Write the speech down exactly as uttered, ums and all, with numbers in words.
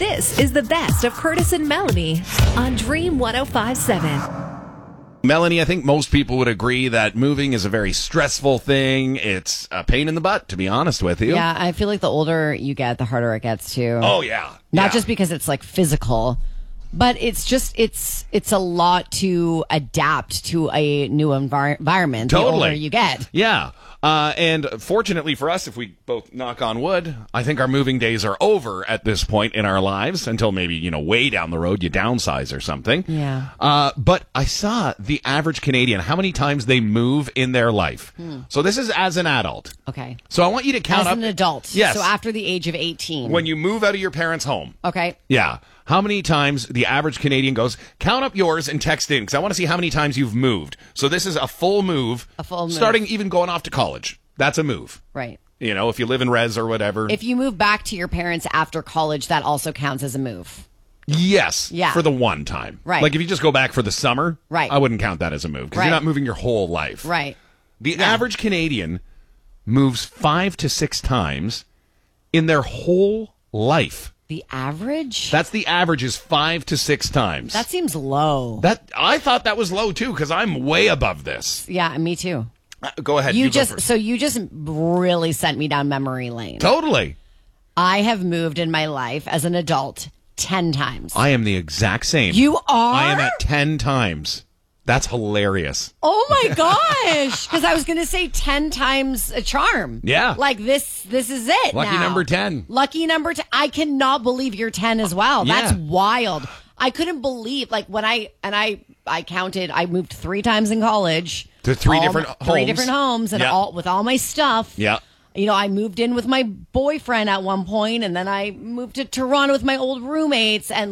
This is the best of Curtis and Melanie on Dream one oh five point seven. Melanie, I think most people would agree that moving is a very stressful thing. It's a pain in the butt, to be honest with you. Yeah, I feel like the older you get, the harder it gets too. Oh, yeah. Not yeah. just because it's like physical, but it's just, it's it's a lot to adapt to a new envir- environment Totally. the older you get. Yeah. Uh, and fortunately for us, if we both knock on wood, I think our moving days are over at this point in our lives until maybe, you know, way down the road you downsize or something. Yeah. Uh, but I saw the average Canadian, how many times they move in their life. Hmm. So this is as an adult. Okay. So I want you to count As up. an adult. Yes. So after the age of eighteen. When you move out of your parents' home. Okay. Yeah. How many times the average Canadian goes, count up yours and text in, because I want to see how many times you've moved. So this is a full move. A full move. Starting even going off to college. That's a move. Right. You know, if you live in res or whatever. If you move back to your parents after college, that also counts as a move. Yes. Yeah. For the one time. Right. Like if you just go back for the summer. Right. I wouldn't count that as a move, because Right. you're not moving your whole life. Right. The Yeah. average Canadian moves five to six times in their whole life. The average? That's the average is five to six times. That seems low. That I thought that was low too, because I'm way above this. Yeah, me too. Uh, go ahead. You, You, go just first. so you just really sent me down memory lane. Totally. I have moved in my life as an adult ten times. I am the exact same. You are? I am at ten times. That's hilarious. Oh my gosh! Because I was going to say ten times a charm. Yeah. Like this. This is it. Lucky now. number ten. Lucky number ten. I cannot believe you're ten as well. Yeah. That's wild. I couldn't believe like when I and I I counted. I moved three times in college To three all, different three homes. different homes, and Yeah. all with all my stuff. Yeah. You know, I moved in with my boyfriend at one point, and then I moved to Toronto with my old roommates, and